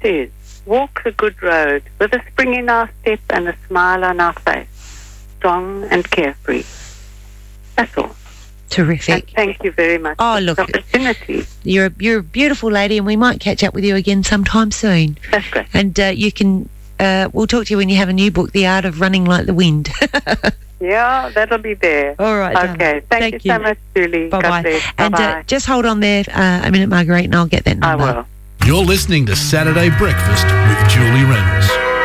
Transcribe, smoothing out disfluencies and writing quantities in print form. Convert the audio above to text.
is, walk the good road with a spring in our step and a smile on our face, strong and carefree. That's all. Terrific. And thank you very much for look, the opportunity. You're a beautiful lady, and we might catch up with you again sometime soon. That's great. And you can, we'll talk to you when you have a new book, The Art of Running Like the Wind. Yeah, that'll be there. All right. Okay. Thank you so much, Julie. Bye-bye. God bless. And Bye-bye. just hold on there a minute, Marguerite, and I'll get that number. I will. You're listening to Saturday Breakfast with Julie Reynolds.